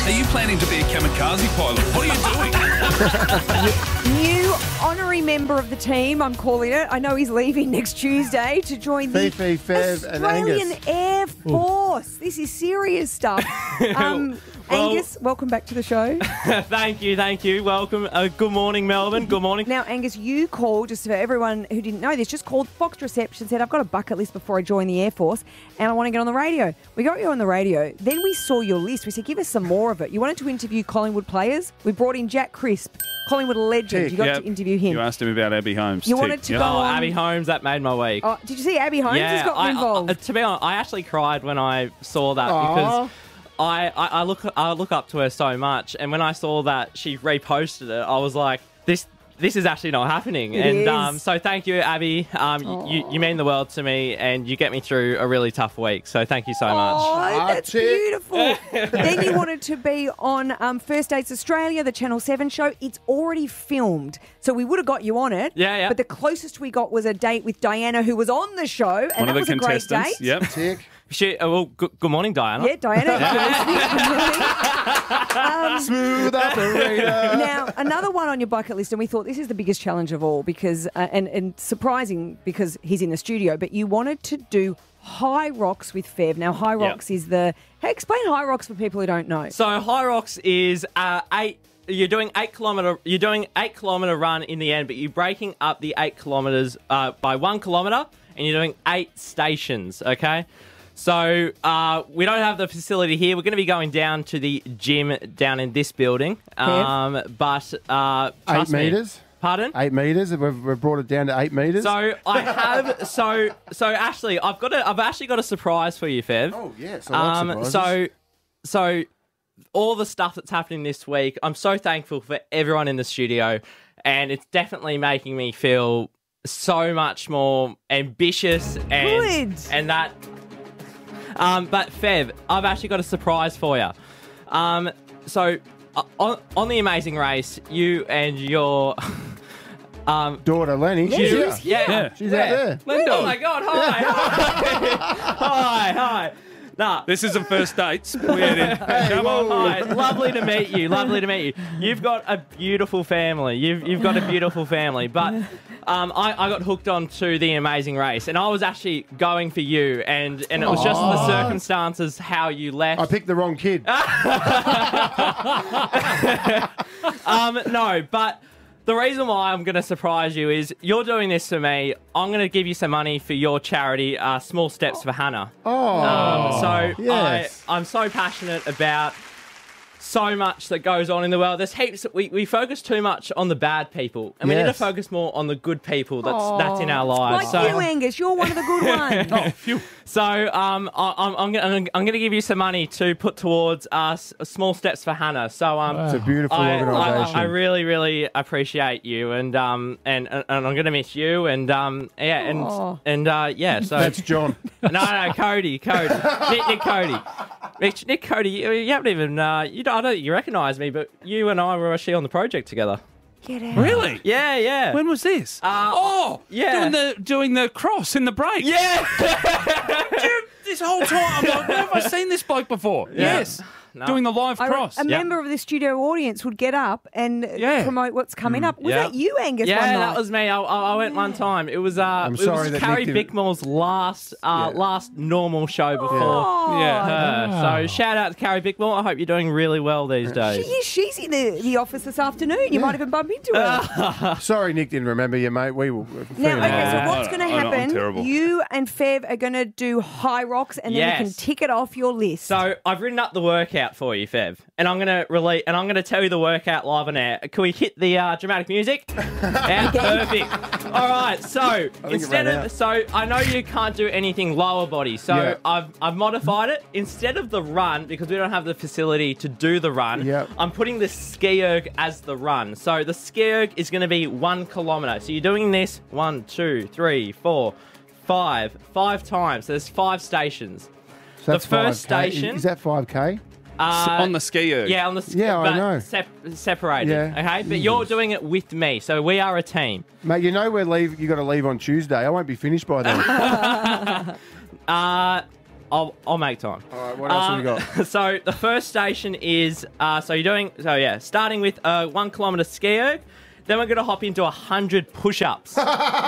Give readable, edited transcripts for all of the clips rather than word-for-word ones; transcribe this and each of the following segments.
Are you planning to be a kamikaze pilot? What are you doing? New honorary member of the team, I'm calling it. I know he's leaving next Tuesday to join the Fifi, Fev and Australian Angus. Air Force. This is serious stuff. Angus, welcome back to the show. Thank you. Welcome. Good morning, Melbourne. Good morning. Now, Angus, you called, just for everyone who didn't know this, just called Fox Reception, said, I've got a bucket list before I join the Air Force and I want to get on the radio. We got you on the radio. Then we saw your list. We said, give us some more of it. You wanted to interview Collingwood players. We brought in Jack Crisp, Collingwood legend. You got to interview him. You asked him about Abby Holmes. You wanted to go Oh, on... Abby Holmes, that made my week. Oh, did you see Abby Holmes has got involved? To be honest, I actually cried when I saw that because I look up to her so much, and when I saw that she reposted it, I was like, this is actually not happening. It And is. so thank you, Abby. You mean the world to me, and you get me through a really tough week. So thank you so much. Oh, that's Check. beautiful. Then you wanted to be on First Dates Australia, the Channel 7 show. It's already filmed, so we would have got you on it. Yeah. But the closest we got was a date with Diana, who was on the show, and One of that the was a great contestants. date. Yep. Tick. Good morning, Diana. Yeah, Diana, if you're listening, good morning. Smooth operator. Now, another one on your bucket list, and we thought this is the biggest challenge of all because, and surprising because he's in the studio, but you wanted to do High Rocks with Fev. Now, High Rocks is the... Hey, explain High Rocks for people who don't know. So High Rocks is You're doing 8 kilometre run in the end, but you're breaking up the 8 kilometres by 1 kilometre, and you're doing 8 stations. Okay. So we don't have the facility here. We're going to be going down to the gym down in this building. But 8 metres? Pardon? 8 metres. We've brought it down to 8 metres. So I have so Ashley, I've actually got a surprise for you, Fev. Oh yes, I like surprises. So all the stuff that's happening this week, I'm so thankful for everyone in the studio, and it's definitely making me feel so much more ambitious and Good. and that. But Fev, I've actually got a surprise for you. So on the Amazing Race, you and your daughter Lenny. Yeah, she's she here. was yeah, She's out there. Oh my God! Hi. Nah. This is the first dates. Weird. Come on. Hi, lovely to meet you. You've got a beautiful family. You've got a beautiful family. But I got hooked on to the Amazing Race, and I was actually going for you, and it was just the circumstances how you left. I picked the wrong kid. No, but the reason why I'm going to surprise you is you're doing this for me. I'm going to give you some money for your charity, Small Steps for Hannah. Yes. I'm so passionate about so much that goes on in the world. There's heaps. We focus too much on the bad people, and we need to Yes. focus more on the good people that's in our lives. Like you, Angus, you're one of the good ones. So I'm going to give you some money to put towards Small Steps for Hannah. So It's a beautiful organisation. I really, really appreciate you, and I'm going to miss you, and So That's John. no, Cody, Nick Cody. You haven't even I don't think you recognise me, but you and I were actually on the project together. Get out. Really? Yeah. When was this? yeah. Doing the cross in the break. Yeah. This whole time, I'm like, where have I seen this bloke before? Yes. No. Doing the live cross. A member of the studio audience would get up and promote what's coming up. Was Yeah. that you, Angus? Yeah, one night? that was me. I went one time. It was sorry that Carrie Nick didn't- Bickmore's last normal show before Oh. her. So shout out to Carrie Bickmore. I hope you're doing really well these days. She's in the office this afternoon. You might even bump into her. Sorry, Nick didn't remember you, mate. We will. Now, okay, so what's going to I'm happen? terrible. You and Fev are going to do High Rocks, and then you can Yes. tick it off your list. So I've written up the workout for you, Fev, and I'm going to tell you the workout live on air. Can we hit the dramatic music? Yeah, perfect. All right. So I know you can't do anything lower body, so I've modified it. Instead of the run, because we don't have the facility to do the run, I'm putting the ski erg as the run. So the ski erg is going to be 1 kilometre. So you're doing this 1, 2, 3, 4, 5 times. So there's 5 stations. So that's the first 5K. station- Is that 5K? On the ski erg. Yeah, on the Yeah, I know. Separated. Yeah. Okay, but you're doing it with me, so we are a team. Mate, you know you got to leave on Tuesday. I won't be finished by then. I'll make time. All right, what else have we got? So the first station is starting with a 1 kilometre ski erg. Then we're going to hop into 100 push-ups.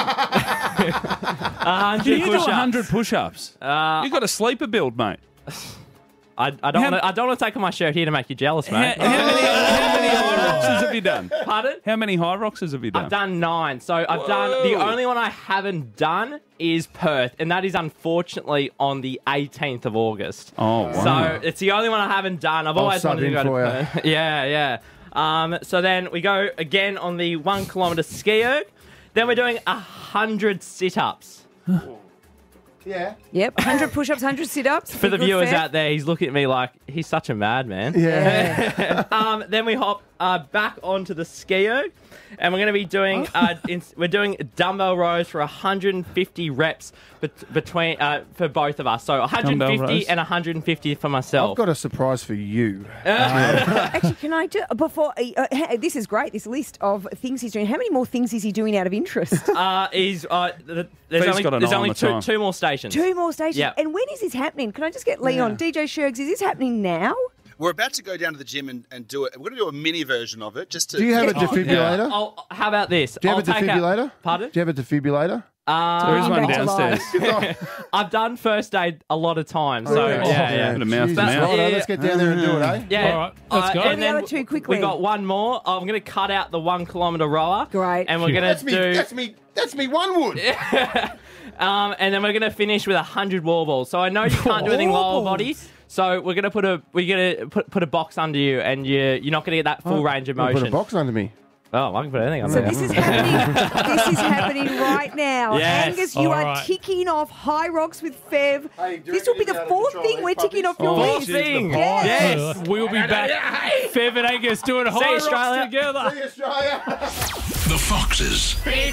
100 Can you do push-ups. 100 push-ups? You got a sleeper build, mate. I don't want to take off my shirt here to make you jealous, How mate. many high roxes have you done? Pardon? How many high roxes have you done? I've done 9. So I've done the only one I haven't done is Perth, and that is unfortunately on the 18th of August. Oh, wow. So it's the only one I haven't done. I've always sub wanted to in go to for you. Perth. Yeah. So then we go again on the 1 kilometre ski erg. Then we're doing 100 sit-ups. Yeah. Yep, 100 push-ups, 100 sit-ups. For the Good viewers fair. out there, he's looking at me like he's such a madman. Yeah. Then we hop back onto the ski erg, and we're going to be doing we're doing dumbbell rows for 150 reps between for both of us. So Dumbbell 150 rows. and 150 for I've myself. got a surprise for you. Actually, can I do before? This is great. This list of things he's doing. How many more things is he doing out of interest? There's Fe's only, got an there's eye only on the time. two more stations. 2 more stations. Yeah. And when is this happening? Can I just get Leon, DJ Shergs? Is this happening now? We're about to go down to the gym and do it. We're going to do a mini version of it. Just to Do you have a Oh, defibrillator? How about this? Do you have a defibrillator? Pardon? Do you have a defibrillator? There is one back to downstairs. I've done first aid a lot of times, so yeah. Bit of mouth to Jesus, mouth. righto, let's get down there and do it, eh? Yeah. All right, let's go. And What are the then other two quickly? we got one more. I'm going to cut out the 1 kilometre rower. Great. And we're going That's to me. do. That's me. One wood. And then we're going to finish with 100 wall balls. So I know you can't do anything Wall lower balls? body. So we're going to put a box under you, and you're not going to get that full range of Put motion. a box under me. Oh, I can put anything under So there. this is happening. This is happening right now. Yes. Angus, you All are right. ticking off high rocks with Fev. Hey, do you This will be reckon the you're fourth out of thing control, we're these ticking off your Oh, list. thing. Yes. We'll be back. Fev and Angus doing high rocks Australia. together. Australia. The Foxes.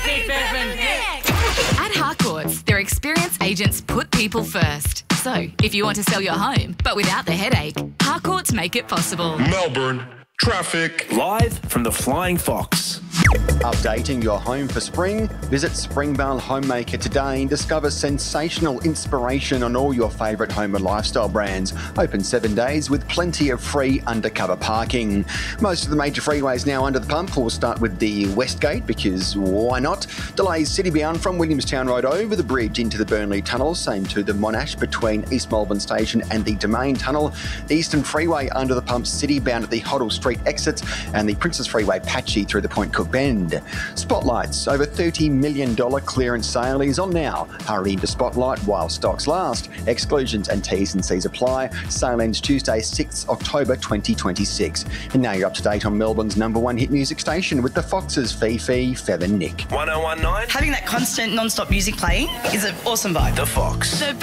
At Harcourts, their experienced agents put people first. So, if you want to sell your home, but without the headache, Harcourts make it possible. Melbourne. Traffic. Live from the Flying Fox. Updating your home for spring? Visit Springvale Homemaker today and discover sensational inspiration on all your favourite home and lifestyle brands. Open 7 days with plenty of free undercover parking. Most of the major freeways now under the pump. We'll start with the Westgate because why not? Delays city-bound from Williamstown Road over the bridge into the Burnley Tunnel. Same to the Monash between East Melbourne Station and the Domain Tunnel. The Eastern Freeway under the pump city-bound at the Hoddle Street exits and the Princess Freeway patchy through the Point Cook Bend. Spotlight's over $30 million clearance sale is on now. Hurry into Spotlight while stocks last. Exclusions and T's and C's apply. Sale ends Tuesday, 6th October 2026. And now you're up to date on Melbourne's #1 hit music station with the Foxes, Fifi, Fev and Nick. 1019. Having that constant non-stop music playing is an awesome vibe. The Fox. The